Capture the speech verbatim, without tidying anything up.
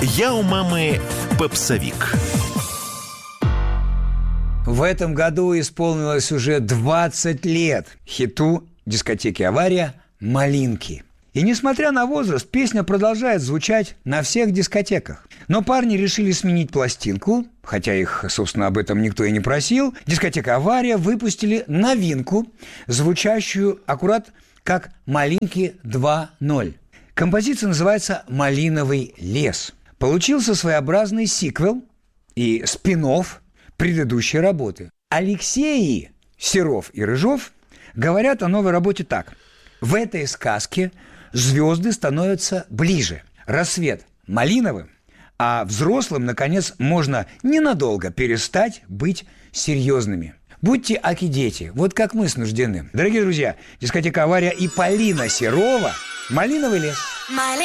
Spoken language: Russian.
Я у мамы попсовик. В этом году исполнилось уже двадцать лет хиту дискотеки «Авария» «Малинки». И несмотря на возраст, песня продолжает звучать на всех дискотеках. Но парни решили сменить пластинку, хотя их, собственно, об этом никто и не просил. Дискотека «Авария» выпустили новинку, звучащую аккурат как «Малинки два ноль». Композиция называется «Малиновый лес». Получился своеобразный сиквел и спин-офф предыдущей работы. Алексеи Серов и Рыжов говорят о новой работе так. В этой сказке звезды становятся ближе. Рассвет малиновым, а взрослым, наконец, можно ненадолго перестать быть серьезными. Будьте аки дети, вот как мы с Нужденным. Дорогие друзья, дискотека «Авария» и Полина Серова «Малиновый лес».